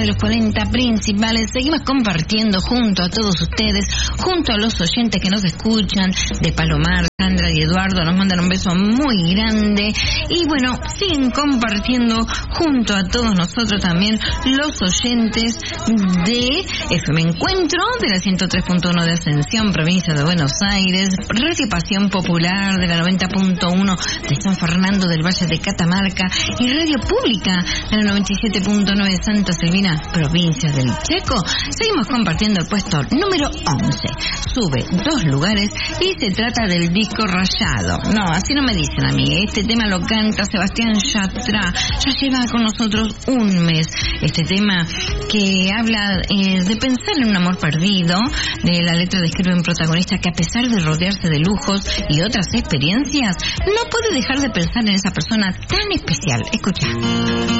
de los 40 principales. Seguimos compartiendo junto a todos ustedes, junto a los oyentes que nos escuchan, de Palomar, Sandra y Eduardo, nos mandan un beso muy grande. Y bueno, siguen compartiendo junto a todos nosotros también los oyentes de FM Encuentro, de la 103.1 de Ascensión, provincia de Buenos Aires, Radio Pasión Popular de la 90.1 de San Fernando del Valle de Catamarca y Radio Pública de la 97.9 de Santa Silvina, provincia del Chaco. Seguimos compartiendo el puesto número 11. Sube 2 lugares y se trata del disco Rayado. No, así no me dicen a mí. Este tema lo canta Sebastián Yatra. Ya lleva con nosotros un mes. Este tema que habla de pensar en un amor perdido. De la letra describe un protagonista que, a pesar de rodearse de lujos y otras experiencias, no puede dejar de pensar en esa persona tan especial. Escucha.